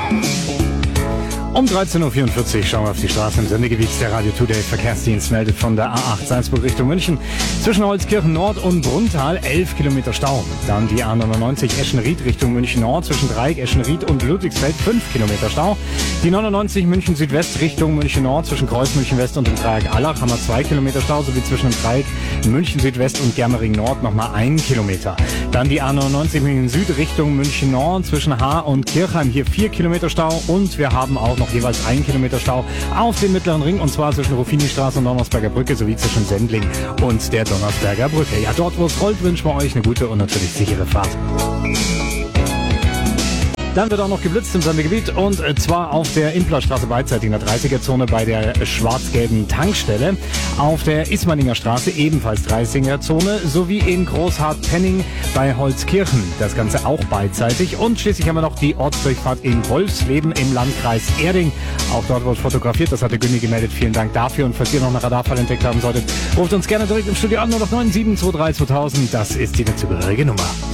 Um 13.44 Uhr schauen wir auf die Straße im Sendegebiet. Der Radio Today Verkehrsdienst meldet von der A8 Salzburg Richtung München zwischen Holzkirchen Nord und Brunnthal 11 Kilometer Stau. Dann die A99 Eschenried Richtung München Nord zwischen Dreieck, Eschenried und Ludwigsfeld 5 Kilometer Stau. Die 99 München Südwest Richtung München Nord zwischen Kreuz München West und dem Dreieck Allach haben wir 2 Kilometer Stau, sowie zwischen dem Dreieck München Südwest und Germering Nord nochmal 1 Kilometer. Dann die A99 München Süd Richtung München Nord zwischen Haar und Kirchheim, hier 4 Kilometer Stau, und wir haben auch noch jeweils 1 Kilometer Stau auf dem Mittleren Ring, und zwar zwischen Ruffini-Straße und Donnersberger Brücke sowie zwischen Sendling und der Donnersberger Brücke. Ja, dort wo es rollt, wünschen wir euch eine gute und natürlich sichere Fahrt. Dann wird auch noch geblitzt im Sendegebiet, und zwar auf der Implerstraße beidseitig in der 30er-Zone bei der schwarz-gelben Tankstelle, auf der Ismaninger Straße ebenfalls 30er-Zone sowie in Großhardt-Penning bei Holzkirchen. Das Ganze auch beidseitig. Und schließlich haben wir noch die Ortsdurchfahrt in Wolfsleben im Landkreis Erding. Auch dort wird fotografiert, das hatte Günni gemeldet. Vielen Dank dafür. Und falls ihr noch eine Radarfall entdeckt haben solltet, ruft uns gerne direkt im Studio an, 089 723 2000. Das ist die dazugehörige Nummer.